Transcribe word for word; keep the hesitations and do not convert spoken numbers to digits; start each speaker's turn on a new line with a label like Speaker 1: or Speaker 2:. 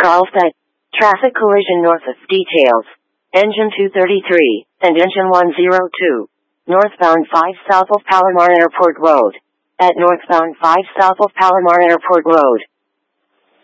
Speaker 1: Carlsbad. Traffic collision north of details. Engine two thirty-three, and engine one oh two. Northbound five south of Palomar Airport Road. At northbound five south of Palomar Airport Road.